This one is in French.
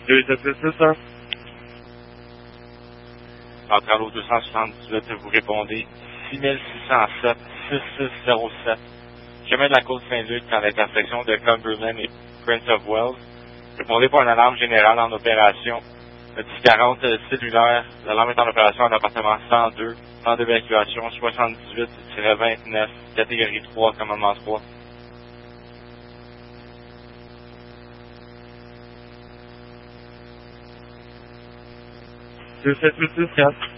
2786, Centrale au 278, vous répondez 6607 6607. Chemin de la Côte-Saint-Luc à l'intersection de Cumberland et Prince of Wales. Répondez pour une alarme générale en opération. Le 1040 cellulaire. L'alarme est en opération en appartement 102. Temps d'évacuation 78-29. Catégorie 3, commandement 3. 27864.